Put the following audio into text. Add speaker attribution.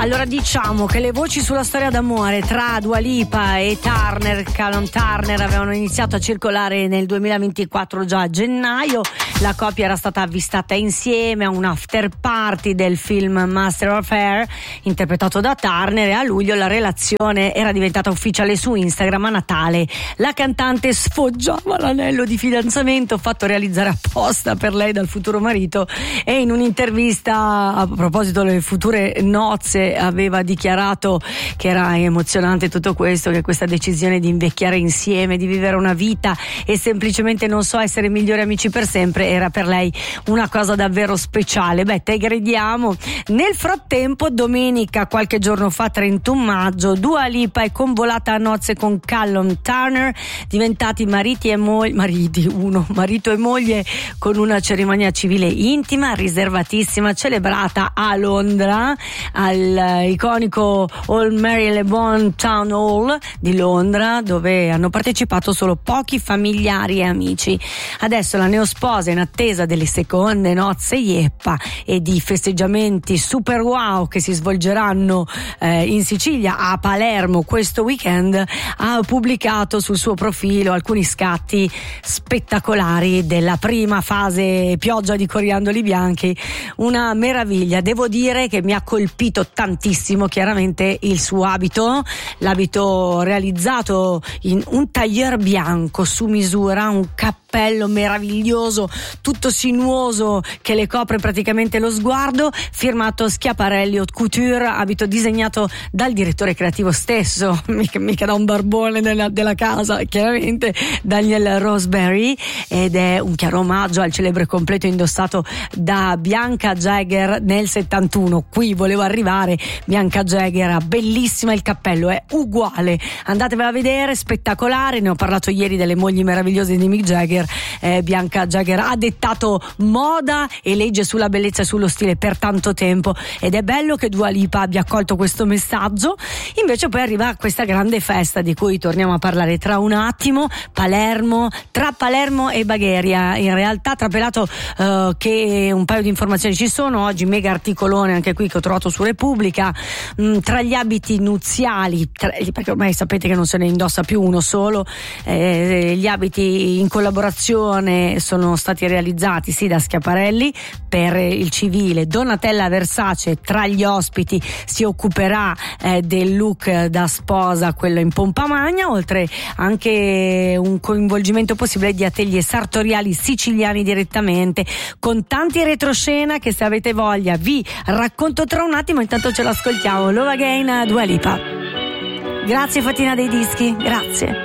Speaker 1: Allora diciamo che le voci sulla storia d'amore tra Dua Lipa e Callum Turner avevano iniziato a circolare nel 2024, già a gennaio. La coppia era stata avvistata insieme a un after party del film Master of Air interpretato da Turner, e a luglio la relazione era diventata ufficiale su Instagram. A Natale la cantante sfoggiava l'anello di fidanzamento fatto realizzare apposta per lei dal futuro marito, e in un'intervista a proposito delle future nozze aveva dichiarato che era emozionante tutto questo, che questa decisione di invecchiare insieme, di vivere una vita e semplicemente essere migliori amici per sempre era per lei una cosa davvero speciale. Te crediamo. Nel frattempo, domenica, qualche giorno fa, 31 maggio, Dua Lipa è convolata a nozze con Callum Turner, diventati marito e moglie, con una cerimonia civile intima, riservatissima, celebrata a Londra al iconico Old Marylebone Town Hall di Londra, dove hanno partecipato solo pochi familiari e amici. Adesso la neosposa, in attesa delle seconde nozze yeppa e di festeggiamenti super wow che si svolgeranno in Sicilia, a Palermo, questo weekend, ha pubblicato sul suo profilo alcuni scatti spettacolari della prima fase pioggia di coriandoli bianchi. Una meraviglia. Devo dire che mi ha colpito tantissimo chiaramente il suo l'abito realizzato in un tailleur bianco su misura, un cappello meraviglioso tutto sinuoso che le copre praticamente lo sguardo, firmato Schiaparelli Haute Couture, abito disegnato dal direttore creativo stesso, mica da un barbone della casa, chiaramente Daniel Roseberry, ed è un chiaro omaggio al celebre completo indossato da Bianca Jagger nel 71. Qui volevo arrivare. Bianca Jagger, bellissima, il cappello è uguale, andatevela a vedere, spettacolare. Ne ho parlato ieri delle mogli meravigliose di Mick Jagger. Bianca Jagger ha dettato moda e legge sulla bellezza e sullo stile per tanto tempo, ed è bello che Dua Lipa abbia accolto questo messaggio. Invece poi arriva questa grande festa di cui torniamo a parlare tra un attimo, tra Palermo e Bagheria. In realtà, trapelato che un paio di informazioni ci sono oggi, mega articolone anche qui che ho trovato su Repubblica. Tra gli abiti nuziali, perché ormai sapete che non se ne indossa più uno solo, gli abiti in collaborazione sono stati realizzati da Schiaparelli per il civile. Donatella Versace tra gli ospiti si occuperà del look da sposa, quello in pompa magna, oltre anche un coinvolgimento possibile di atelier sartoriali siciliani direttamente, con tanti retroscena che, se avete voglia, vi racconto tra un attimo. Intanto ce l'ascoltiamo. Love Again, Dua Lipa. Grazie Fatina dei dischi, grazie.